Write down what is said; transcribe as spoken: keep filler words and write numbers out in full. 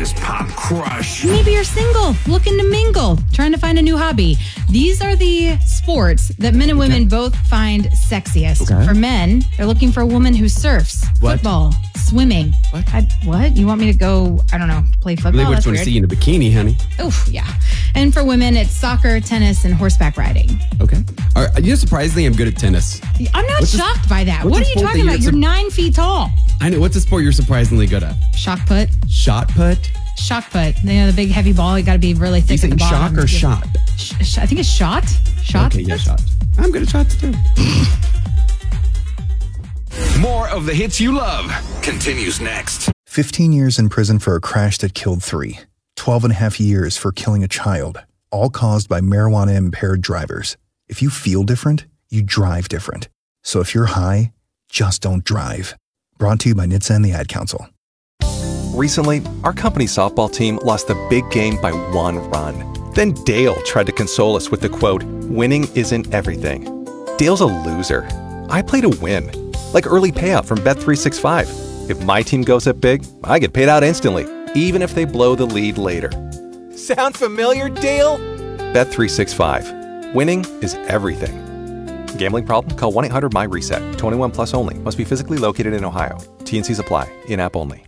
biggest pop crush. Maybe you're single, looking to mingle, trying to find a new hobby. These are the sports that men and women okay. both find sexiest. Okay. For men, they're looking for a woman who surfs, what? football, swimming. What? I, what? You want me to go, I don't know, play football? They would want to see you in a bikini, honey. Oof, yeah. And for women, it's soccer, tennis, and horseback riding. Okay. Are, you know, surprisingly, I'm good at tennis. I'm not what's shocked this, by that. What are you talking about? You're, you're nine feet tall. I know. What's a sport you're surprisingly good at? Shock put. Shot put? Shock put. You know, the big heavy ball. You got to be really thick at the bottom. Shock or shot? Sh- sh- I think it's shot. Shot? Okay, yeah, shot. I'm good at shots too. More of the hits you love continues next. fifteen years in prison for a crash that killed three. twelve and a half years for killing a child. All caused by marijuana-impaired drivers. If you feel different, you drive different. So if you're high, just don't drive. Brought to you by N H T S A and the Ad Council. Recently, our company's softball team lost a big game by one run. Then Dale tried to console us with the quote, "Winning isn't everything." Dale's a loser. I play to win. Like early payout from Bet three sixty-five. If my team goes up big, I get paid out instantly, even if they blow the lead later. Sound familiar, Dale? Bet three sixty-five. Winning is everything. Gambling problem? Call one eight hundred M Y RESET. twenty-one plus only. Must be physically located in Ohio. T N Cs apply. In-app only.